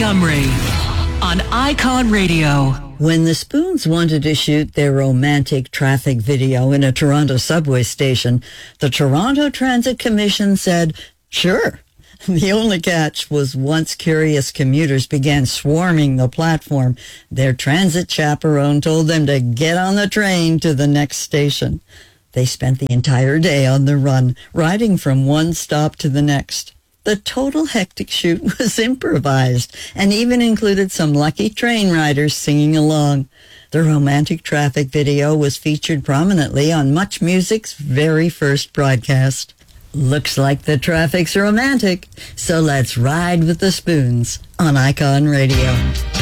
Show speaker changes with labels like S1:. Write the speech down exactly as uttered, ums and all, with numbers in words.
S1: Montgomery on Icon Radio.
S2: When the Spoons wanted to shoot their romantic traffic video in a Toronto subway station, the Toronto Transit Commission said, sure. The only catch was once curious commuters began swarming the platform, their transit chaperone told them to get on the train to the next station. They spent the entire day on the run, riding from one stop to the next. The total hectic shoot was improvised and even included some lucky train riders singing along. The romantic traffic video was featured prominently on Much Music's very first broadcast. Looks like the traffic's romantic, so let's ride with the Spoons on Icon Radio.